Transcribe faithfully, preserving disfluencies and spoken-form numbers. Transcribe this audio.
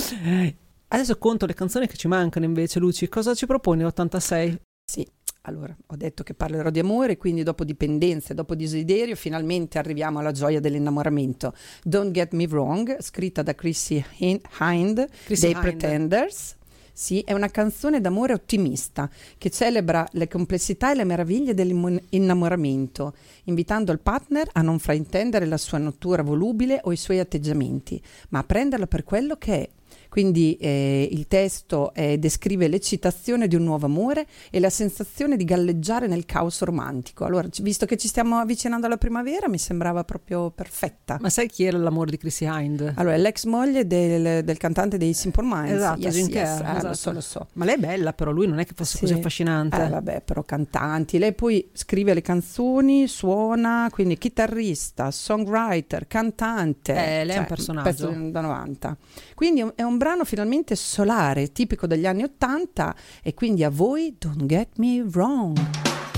Adesso conto le canzoni che ci mancano invece. Luci, cosa ci proponi ottantasei? Sì, allora ho detto che parlerò di amore, quindi dopo dipendenza, dopo desiderio, finalmente arriviamo alla gioia dell'innamoramento. Don't Get Me Wrong, scritta da Chrissy Hind Chrissy dei Hind. Pretenders. Sì, è una canzone d'amore ottimista che celebra le complessità e le meraviglie dell'innamoramento, invitando il partner a non fraintendere la sua natura volubile o i suoi atteggiamenti, ma a prenderla per quello che è. Quindi eh, il testo eh, descrive l'eccitazione di un nuovo amore e la sensazione di galleggiare nel caos romantico. Allora, c- visto che ci stiamo avvicinando alla primavera, mi sembrava proprio perfetta. Ma sai chi era l'amore di Chrissy Hind? Allora, è l'ex moglie del, del cantante dei Simple Minds. Esatto, yes, Jim yes, Kerr, eh, esatto. lo so, lo so. Ma lei è bella, però lui non è che fosse Sì. così affascinante. Eh, vabbè, però cantanti. Lei poi scrive le canzoni, suona, quindi chitarrista, songwriter, cantante. Eh, lei è cioè, un personaggio. pezzo da novanta. Quindi è un brano finalmente solare, tipico degli anni ottanta, e quindi a voi Don't Get Me Wrong.